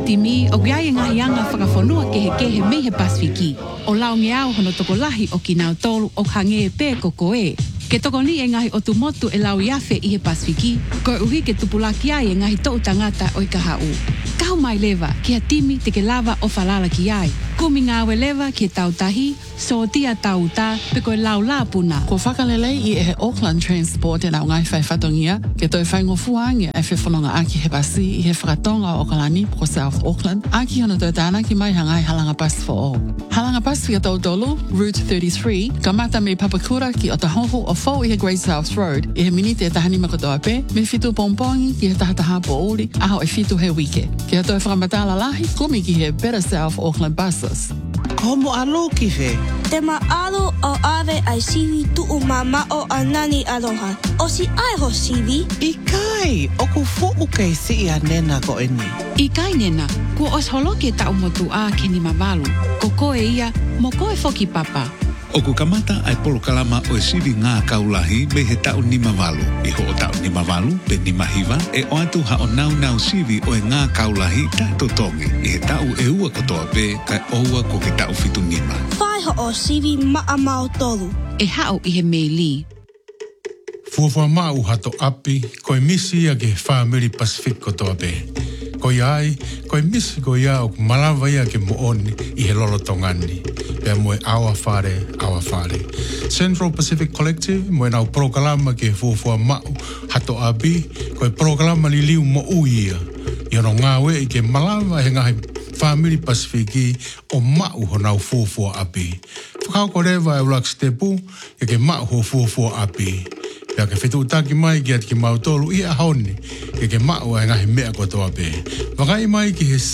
timi o gaya ngā ianga whakafonua kehe me he Pasifiki. O lau ngeau hono tokolahi o ki nau tolu o hange e pē koko e. Ke toko ni e ngahi o tumotu e lau iafe i he Pasifiki, koe uhi ke tupulaki ai e ngahi tou tangata o i kahau. Kau mai lewa, kia timi te ke lava o falala ki ai. Kumi ngāwe lewa ki tau tahi, so tia tau tā, pe koe lau la puna. Ko whakalelei i e he Auckland Transport e nau ngai whai whatongia, ke toi whaingo fuangia e whewhanonga aki he pasi i he whakatonga o Kalani, po South Auckland, aki hono toi tāna ki mai hangai halanga pasi for all. Halanga pasi ki a tautolu, Route 33, ka mata me Papakura ki o tahoho o fau i he Great South Road, i he minite e tahani makotoa pe, me fitu pompongi ki he tahataha po uli, aho e fitu he wike. Ki a toi whakamatala lahi, kumi ki he Better South Auckland buses. Komo alo ki fe? Te maalo o ave ai sivi tuu mama o anani aloha. O si ai ho sivi? I kai, o ku fuku kei si ia nena ko eni. I kai nena, kua os holoke ta umotu a ke ni mawalu. Ko koe ia, mo koe foki papa. O ku kamata ai polokalama o e sivi ngā kaulahi me he tau ni mawalu. I ho o tau ni mawalu, pe ni mahiwa, e o atu ha o nau sivi o e ngā kaulahi tato tongi. I he tau e ua katoa pe, kai oua ko ke tau fitu nima. Whai ho o sivi maa mau tolu. E hao i he meili. Fuafua mau hato api, koe misi ia ke Whamiri Pacific kotoa pe. Koe ai, koe misi koe ia o malawa ia ke mooni i he lolo tongani. Pea moe awa whare. Central Pacific Collective, moe nau prokalama ke fuafua mau hato api, koe prokalama li liu mo uia. I ono ngāwe i ke malawa he ngahi Whamiri Pasifiki o mau ho nau fuafua api. Whakau ko rewa e ulak stepu, i ke mau ho fuafua api. Pea ke whetu utaki mai ki ati ki mautolu i a haoni, ke mau e ngahi mea kotoa pe. Wakai mai ki he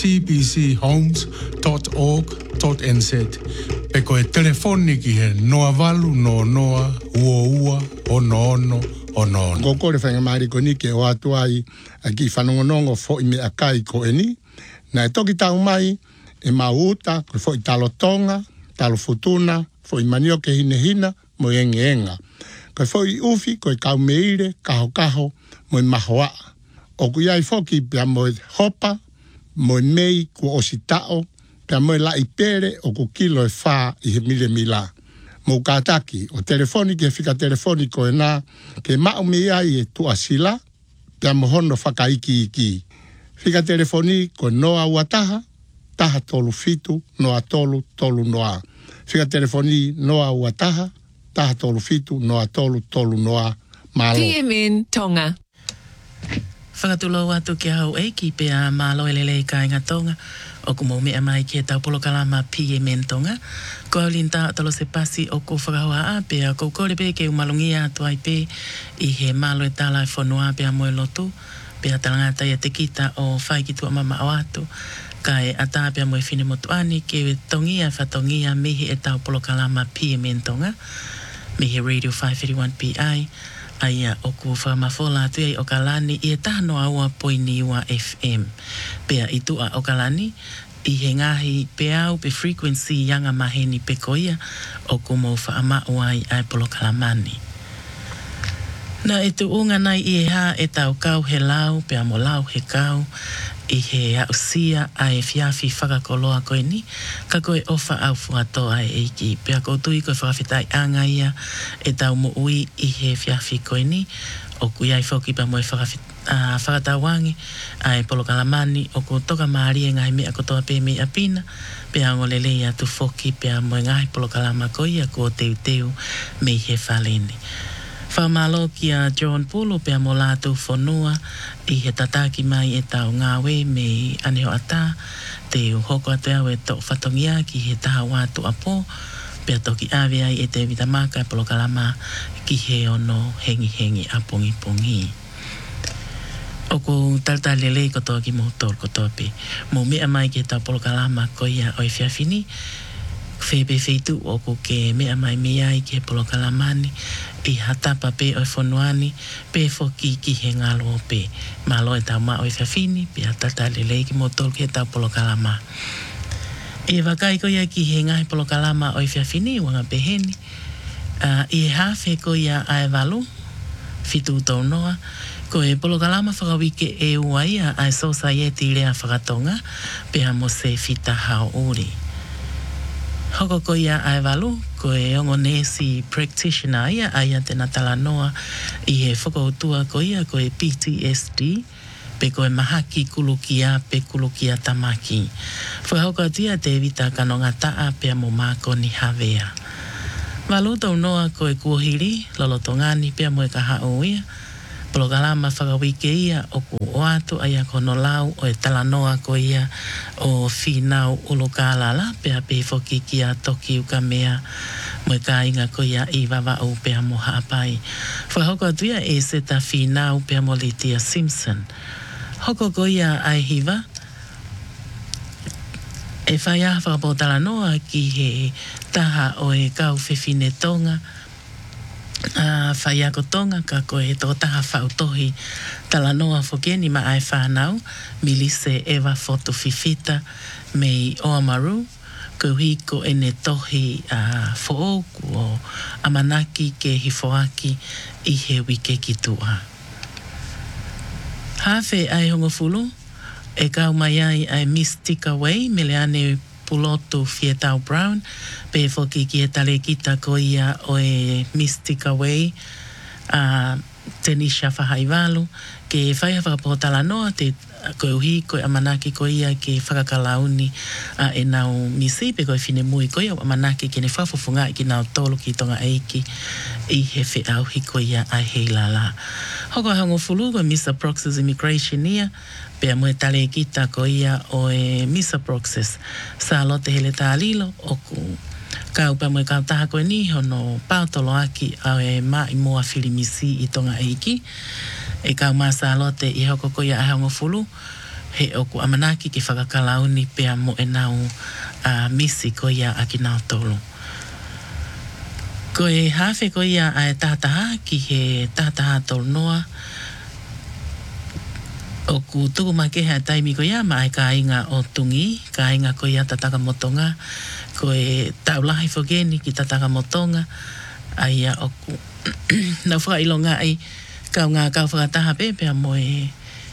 cbchomes.org.nz, pe koe telefoni ki he noa walu, noa, ua, ono. Koko le whainga maari ko ni ke o atu ai a ki whanongonongo fo i mea kai ko eni. Na e toki tau mai e mauta ko fo i talo tonga, talo futuna, fo i manio ke hina, mo enga. Koe fo i ufi, koe kau meire, kaho, mo i mahoa. O ku iai foki pia mo i hopa, mo i mei ku ositao, pia mo i la i pere o ku kilo e wha i he mila. Mo kātaki, o telefoni ke whika telefoni ko e nā, ke mau me ai e tu asila, pia mo hono whakaiki. Whika telefoni ko noa uataha, taha tolu fitu, noa tolu noa. Whika telefoni noa uataha, taha tolu fitu, noa tolu noa malo. PMN Tonga. Whakatulo atu ki hau eiki pea malo elele ka inga tonga. O ku mea mai ki e tau polokalama PMN Tonga. Ko aulinta atalo se pasi o ko whakahoa a pea ko kore pe ke umalungia atu ai pe i he malo e tala e whanua pea moe lotu. Pea talangata ia te kita o whai ki tua mama o atu. Kai ata pea moe whine motuani ke tongia whatongia mihi e tau polokalama PMN Tonga. Mihi Radio 531 PI. Aia o ku whamafola atu ai o Kalani i e tahano aua poiniwa FM. Pea i tua o Kalani i he ngahi peau pe frequency yanga maheni pe koia o ku mo whaamau ai ai polokalamani. Na e tu unga nai i e ha e tau kau he lau pea mo lau he kau i he ausia a e fiafi whakakoloa koe ni, ka koe ofa au fuatoa e eiki. Pea koutu i koe whakawhitai anga ia e tau mo ui i he fiafi koe ni, o ku iai whoki pa moe whakatawangi a e polokalamani, o ku toka maari e ngai mea kotoa pe me apina, pea ngolele ia tu whoki pea moe ngai polokalama koe ia ko teu me he whaleni. Whamalo ki a John Pulu pea mo lātou whanua i he tataki mai e tau ngāwe me aneo ata te hoko atu au e tō whatongia ki he taha wātu apo pea toki awe ai e te vitamaka e polokalama ki he ono hengi apongi. O ko taltalele kotoa ki motor kotoa pe. Mo mea mai ki he tau polokalama ko ia o i whiawhini whebe wheitu o ko ke mea mai mea i ki he polokalamani i hatapa pe o whonuani, pe whoki ki he ngalo pe. Malo e tau ma o whiawhini, pe atatale lei ki motol ki he tau polokalama. I wakai ko ia ki he ngahi polokalama o whiawhini, wanga pe heni. I hawhe ko ia ae walu, fitu tau noa, Ko e polokalama whakawike e uaia ai society lea whakatonga pea mo se fita hao uri. Hoko ko ia ai walu, ko e ongo nesi practitioner ia aia tena talanoa i he whakautua ko ia ko e PTSD, pe ko e mahaki kulukia pe kulukia tamaki. Whakauka tia te evita kanonga taa pea mo mako ni havea. Walu tau noa ko e kuohiri, lolotongani pea mo e kahao ia, polokalama whakawike ia o ku oatu aia kono lau o e talanoa ko ia o whinau ulokalala pea pefoki ki a toki uka mea mo e ka inga ko ia i wawa o pea mo haapai. Whahoko atuia e se ta whinau pea mo Litia Simpson. Hoko ko ia ai hiva e whaia whakapo talanoa ki he taha o e kau whiwhine tonga whaia ko tonga ka ko e tō taha whautohi talanoa whokeni ma ai whanau Milise Eva Fotofifita mei Oamaru ko hi ko ene tohi whooku o Amanaki ke hifoaki i he wike ki tua. Hawhe ai hongo fulu e kau mai ai Mystica Way me le ane Pulotu Fietau Brown pe foki ki e tale kita ko ia o e Mystica Way Tenisha Whahaiwalu ke whaia whakapotala noa te ko uhi ko Amanaki ko ia ke whakakalauni e nau misi pe ko e whine mui ko ia Amanaki ke ne whafufunga ki nau tolu ki tonga eiki i he whi auhi ko ia ai hei lala. Hoko hango fulu ko Mr. Proxys Immigration ia pea mo e tale kita ko ia o e Mr. Proxys sa lote hele tā lilo o ku kau pa mo e kau taha koe ni hono pautolo aki au e mai moa whirimisi i tonga eiki e kau masa lote i hoko ko ia hango fulu he o ku Amanaki ki whakakalauni pea mo e nau misi ko ia aki nau tolu. Ko e hawhe ko ia ai tātaha ki he tātaha tolu noa o ku tuku make hea taimi ko ia ma ai ka inga o tungi, ka inga ko ia tataka motonga, ko e taulahi whogeni ki tataka motonga, ai a o ku nau whakailonga ai kau ngā kau whakataha pepea mo e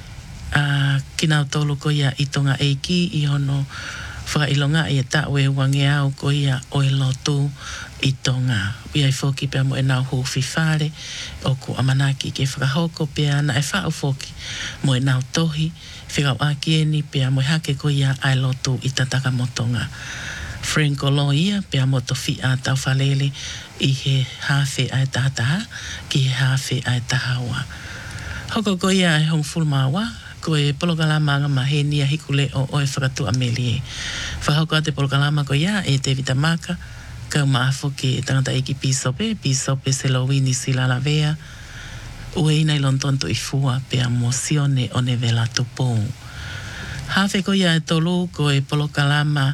kinau tolu ko ia i tonga eiki i hono whakailonga ai e taue wange au ko ia o e lotu i tonga. Ui ai whoki pea mo e nau hu whiwhare o ku Amanaki ke whakahoko pea na e whao whoki mo e nau tohi whikau akieni pea mo e hake ko ia ai lotu i tataka motonga. Franco lo ia pea mo to whia tau whalele i he hawhe ai tātaha ki he hawhe ai tahawa. Hoko ko ia ai hong fulmawa ko e polokalama nga mahenia hikule o e whakatu amelie. Whahoko te polokalama ko ia e te vitamaka kau maafo ke tangata eki pisope se lowini sila la vea ue ina ilontonto i fua pe emosione o ne vela tupou. Hawhe ko ia e tolu ko e polokalama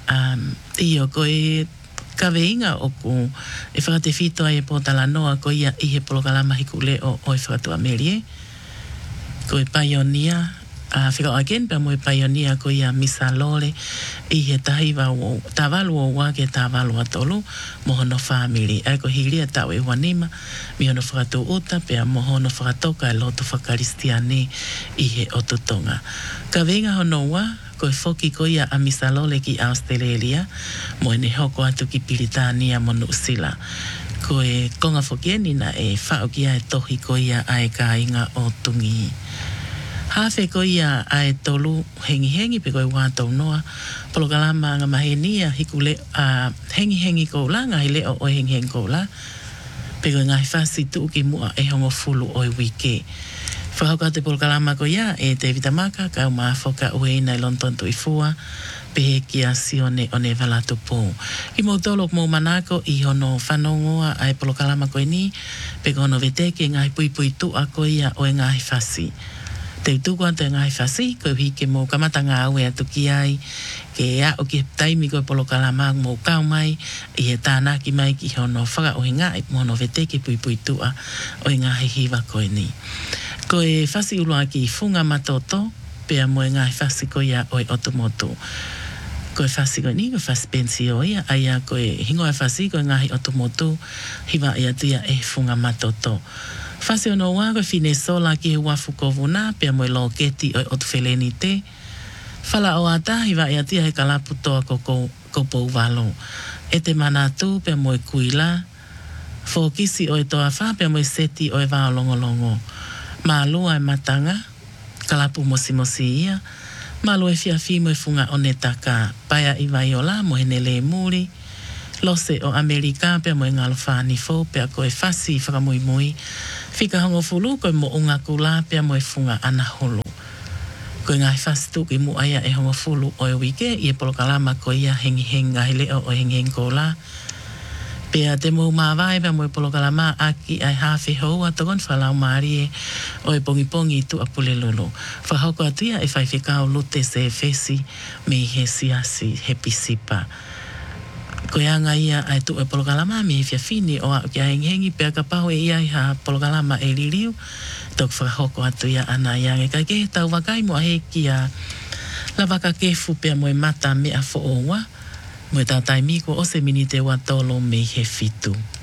iyo ko e kaweinga o ku e whakate fito ai e potala noa ko ia i he polokalama hikule o e whakatu amelie ko e paionia whikau again pia mo e paionia ko ia misa lole i he tahiwa o tāwalu o wake tāwalu atolu mohono family. Ai ko hiria tau e wanima mi hono whakatu uta pia mohono whakatoka e loto whakaristiane i he ototonga. Ka venga hono wa ko e whoki ko ia a misa lole ki Australia mo e ne hoko atu ki Piritania mo Nusila. Ko e konga whokieni na e whao ki ai tohi ko ia ai ka inga o tungi. Hawhe ko ia ai tolu hengi pe koe wātou noa polokalama nga mahenia hikule hengi ko la ngahi leo o hengi ko la pe koe ngahi whasi tuu ki mua e hongo fulu o i wike. Whahauka te polokalama ko ia e te vitamaka kau maafoka ueina i lontontu i fua pe he ki a sione o ne valatu pō. I mo tolo mo manako i hono whanongoa ai polokalama ko ni pe koe hono veteke ngahi pui tu a ko ia o e ngahi whasi. Te utuku ante ngai whasi, koe hike mō kamatanga au e atu ki ai, ke a o ki taimi koe polokalama mō kau mai, i he tānaki mai ki hono whaka o he ngai, mono veteke pui tua o e ngahi hiwa koe ni. Koe whasi ulua ki funga matoto, pea mo e ngai whasi koe ia o e otomotu. Koe whasi koe ni, koe whasi pensi o ia, aia koe hingoa whasi koe ngahi otomotu, hiwa ia tia e funga matoto. Fase ono wā koe whine sola ki he wafu kovuna, pia moe lo keti o tu wheleni te. Whala o atahi wa ia tia he kalapu toa ko pou walo. E te mana tu pia moe kuila, fōkisi o e toa wha pia moe seti o e wā longolongo. Ma lua e matanga, kalapu mosi ia, ma lua e whiawhi moe funga o ne taka, paia i vai o la moe nele muri, lose o Amerika pia moe ngalo whani fō, pia koe whasi whakamui, whika hongo fulu koe mo unga kula pia moe funga ana holo. Koe ngai whasi tu ki mu aia e hongo fulu o e wike, i e polokalama ko ia hengi ngahi leo o hengi ko la. Pia te mou mawai pia moe polokalama aki ai hawhi hou a tokon whalau maari e o e pongi tu apule lulu. Whahoko atuia e whaiwhikao lute se fesi me he siasi he pisipa. Ko anga ia ai tu e polokalama me fia fini o au kia hengi pia ka paho e ia i ha polokalama e liriu tok whakahoko atu ia ana iange kai ke tau wakai mo he kia la waka kefu pia moe mata me a fo owa mo e tau taimiko o se mini te watolo me he fitu.